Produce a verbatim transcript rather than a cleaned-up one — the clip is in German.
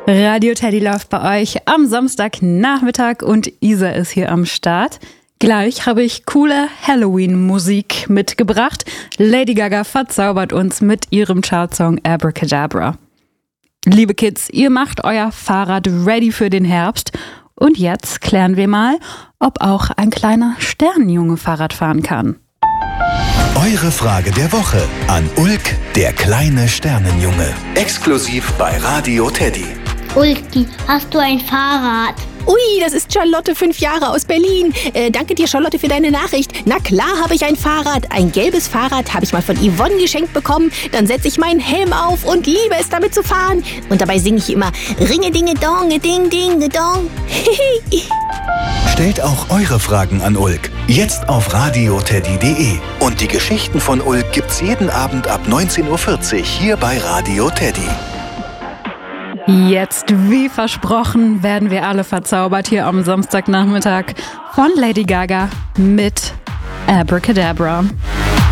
Radio Teddy läuft bei euch am Samstagnachmittag und Isa ist hier am Start. Gleich habe ich coole Halloween-Musik mitgebracht. Lady Gaga verzaubert uns mit ihrem Chartsong Abracadabra. Liebe Kids, ihr macht euer Fahrrad ready für den Herbst. Und jetzt klären wir mal, ob auch ein kleiner Sternenjunge Fahrrad fahren kann. Eure Frage der Woche an Ulk, der kleine Sternenjunge. Exklusiv bei Radio Teddy. Ulki, hast du ein Fahrrad? Ui, das ist Charlotte, fünf Jahre aus Berlin. Äh, danke dir, Charlotte, für deine Nachricht. Na klar habe ich ein Fahrrad. Ein gelbes Fahrrad habe ich mal von Yvonne geschenkt bekommen. Dann setze ich meinen Helm auf und liebe es, damit zu fahren. Und dabei singe ich immer Ringe-Dinge-Dong, Ding-Ding-Dong. Stellt auch eure Fragen an Ulk. Jetzt auf radioteddy punkt de. Und die Geschichten von Ulk gibt's jeden Abend ab neunzehn Uhr vierzig hier bei Radio Teddy. Jetzt, wie versprochen, werden wir alle verzaubert hier am Samstagnachmittag von Lady Gaga mit Abracadabra.